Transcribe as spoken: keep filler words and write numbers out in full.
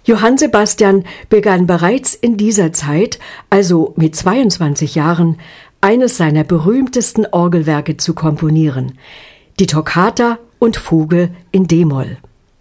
Johann Sebastian begann bereits in dieser Zeit, also mit zweiundzwanzig Jahren, eines seiner berühmtesten Orgelwerke zu komponieren, die Toccata und Fuge in d-Moll.